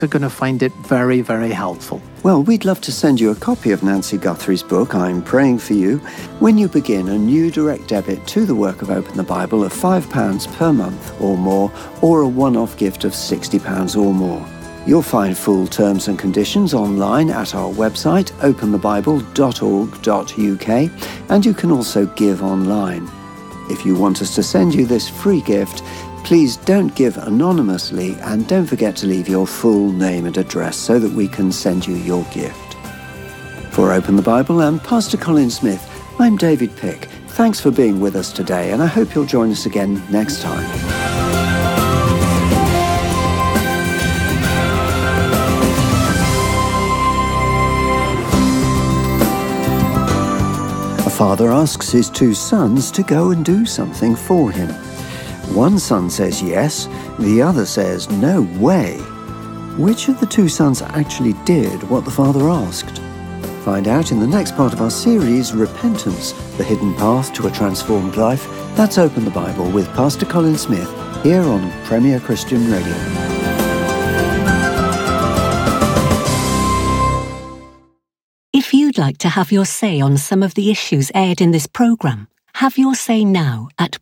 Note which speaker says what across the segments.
Speaker 1: are going to find it very, very helpful.
Speaker 2: Well, we'd love to send you a copy of Nancy Guthrie's book, I'm Praying For You, when you begin a new direct debit to the work of Open the Bible of £5 per month or more, or a one-off gift of £60 or more. You'll find full terms and conditions online at our website, openthebible.org.uk, and you can also give online. If you want us to send you this free gift, please don't give anonymously and don't forget to leave your full name and address so that we can send you your gift. For Open the Bible and Pastor Colin Smith, I'm David Pick. Thanks for being with us today, and I hope you'll join us again next time. A father asks his two sons to go and do something for him. One son says yes, the other says no way. Which of the two sons actually did what the father asked? Find out in the next part of our series, Repentance, the Hidden Path to a Transformed Life. That's Open the Bible with Pastor Colin Smith, here on Premier Christian Radio.
Speaker 3: If you'd like to have your say on some of the issues aired in this programme, have your say now at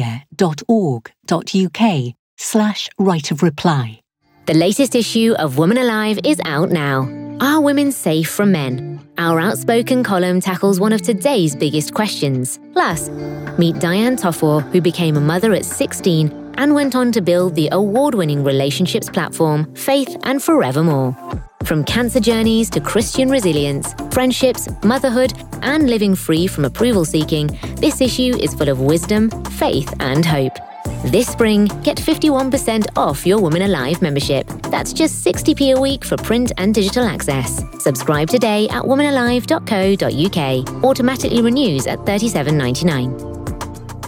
Speaker 3: premier.org.uk/right of reply.
Speaker 4: The latest issue of Woman Alive is out now. Are women safe from men? Our outspoken column tackles one of today's biggest questions. Plus, meet Diane Toffor, who became a mother at 16 and went on to build the award-winning relationships platform Faith and Forevermore. From cancer journeys to Christian resilience, friendships, motherhood, and living free from approval seeking, this issue is full of wisdom, faith, and hope. This spring, get 51% off your Woman Alive membership. That's just 60p a week for print and digital access. Subscribe today at womanalive.co.uk. Automatically renews at $37.99.